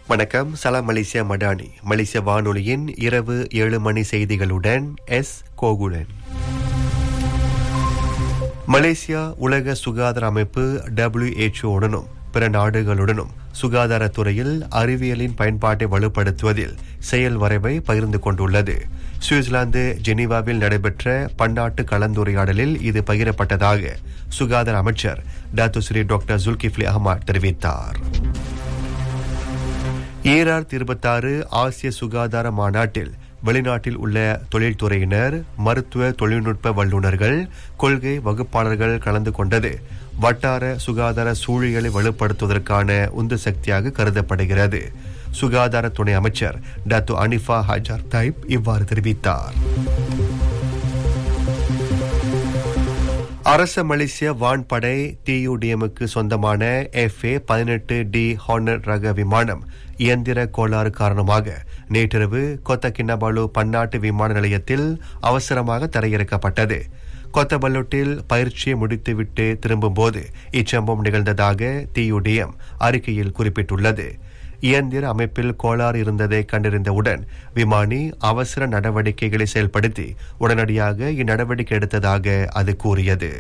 வணக்கம். சலாம் மலேசியா மடானி. மலேசிய வானொலியின் இரவு 7 மணி செய்திகளுடன் எஸ் கோகுலன். மலேசியா உலக சுகாதார அமைப்பு WHO உடனும் பிற நாடுகளுடனும் சுகாதாரத்துறையில் அறிவியலின் பயன்பாட்டை வலுப்படுத்துவதில் செயல் வரைவை பகிர்ந்து கொண்டுள்ளது. சுவிட்சர்லாந்து ஜெனீவாவில் நடைபெற்ற பன்னாட்டு கலந்துரையாடலில் இது பகிரப்பட்டதாக சுகாதார அமைச்சர் டாக்டர் டாக்டர் ஜுல்கிஃப்லி அஹ்மத் தெரிவித்தார். 2026 ஆசிய சுகாதார மாநாட்டில் வெளிநாட்டில் உள்ள தொழில்துறையினர், மருத்துவ தொழில்நுட்ப வல்லுநர்கள், கொள்கை வகுப்பாளர்கள் கலந்து கொண்டது வட்டார சுகாதார சூழலை வலுப்படுத்துவதற்கான உந்து சக்தியாக கருதப்படுகிறது. சுகாதார துணை அமைச்சர் டாக்டர் அனிஃபா ஹஜார் தைப் இவ்வாறு தெரிவித்தார். அரச மலேசிய வான்படை TUDMக்கு சொந்தமான FA-18D ஹார்னட் ரக விமானம் இயந்திர கோளாறு காரணமாக நேற்றிரவு கொத்தகின்னபாலு பன்னாட்டு விமான நிலையத்தில் அவசரமாக தரையிறக்கப்பட்டது. கொத்தபல்லோட்டில் பயிற்சியை முடித்துவிட்டு திரும்பும்போது இச்சம்பவம் நிகழ்ந்ததாக TUDM அறிக்கையில் குறிப்பிட்டுள்ளது. இயந்திர அமைப்பில் கோளாறு இருந்ததை கண்டறிந்தவுடன் விமானி அவசர நடவடிக்கைகளை செயல்படுத்தி உடனடியாக இந்நடவடிக்கை எடுத்ததாக அது கூறியது.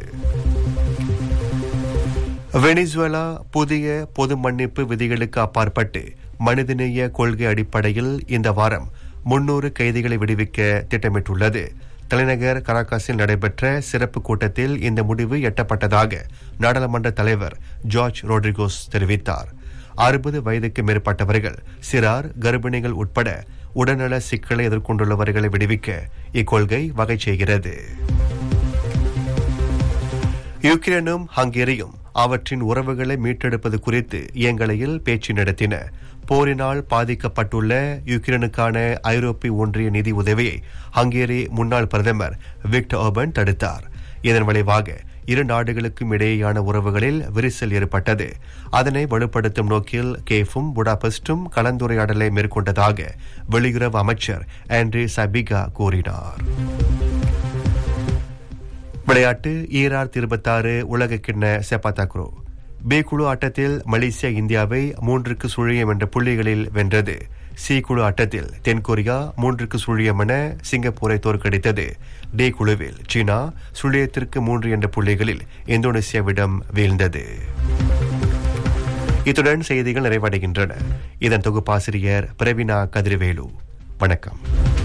வெனிசுவேலா புதிய பொது மன்னிப்பு விதிகளுக்கு அப்பாற்பட்டு மனிதநேய கொள்கை அடிப்படையில் இந்த வாரம் 300 கைதிகளை விடுவிக்க திட்டமிட்டுள்ளது. தலைநகர் கராகாஸில் நடைபெற்ற சிறப்பு கூட்டத்தில் இந்த முடிவு எட்டப்பட்டதாக நாடாளுமன்ற தலைவர் ஜார்ஜ் ரோட்ரிகோஸ் தெரிவித்தார். 60 வயதுக்கு மேற்பட்டவர்கள், சிறார், கர்ப்பிணிகள் உட்பட உடல்நல சிக்கலை எதிர்கொண்டுள்ளவர்களை விடுவிக்க இக்கொள்கை வகை செய்கிறது. யுக்ரைனும் ஹங்கேரியும் அவற்றின் உறவுகளை மீட்டெடுப்பது குறித்து இயங்கலையில் பேச்சு நடத்தின. போரினால் பாதிக்கப்பட்டுள்ள யுக்ரைனுக்கான ஐரோப்பிய ஒன்றிய நிதி உதவியை ஹங்கேரி முன்னாள் பிரதமர் விக்டர் ஓர்பன் தடுத்தார். இதன் விளைவாக இரு நாடுகளுக்கும் இடையேயான உறவுகளில் விரிசல் ஏற்பட்டது. அதனை வலுப்படுத்தும் நோக்கில் கேஃபும் புடாபெஸ்டும் கலந்துரையாடலை மேற்கொண்டதாக வெளியுறவு அமைச்சர் ஆண்ட்ரி சபிகா கூறினார். விளையாட்டு. 2026 உலகக்கிண்ண செப்பாத்தாக்ரோ பி குழு ஆட்டத்தில் மலேசியா இந்தியாவை 3-0 என்ற புள்ளிகளில் வென்றது. சி குழு ஆட்டத்தில் தென்கொரியா 3-0 என சிங்கப்பூரை தோற்கடித்தது. டி குழுவில் சீனா 0-3 என்ற புள்ளிகளில் இந்தோனேசியாவிடம் வீழ்ந்தது. இத்துடன் செய்திகள் நிறைவடைகின்றன. இதன் தொகுப்பாசிரியர் பிரவீனா கதிர்வேலு. வணக்கம்.